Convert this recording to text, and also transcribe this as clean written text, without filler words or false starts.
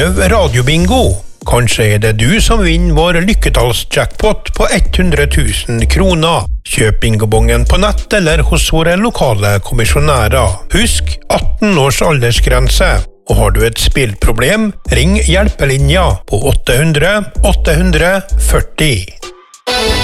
Prøv radiobingo. Kanskje er det du som vinner vår lykketallsjackpot på 100 000 kroner. Kjøp bingobongen på nett eller hos våre lokale kommisjonærer. Husk 18 års aldersgrense. Og har du et spillproblem, ring hjelpelinja på 800 840.